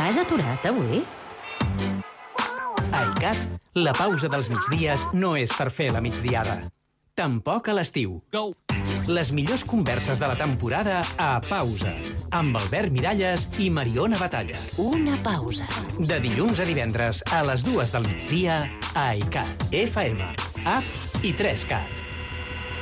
T'has aturat avui? A ICAT, la pausa dels migdies no és per fer la migdiada. Tampoc a l'estiu. Les millors converses de la temporada a Pausa, amb Albert Miralles i Mariona Batalla. Una pausa. De dilluns a divendres a les 2 del migdia a ICAT FM, app i 3CAT.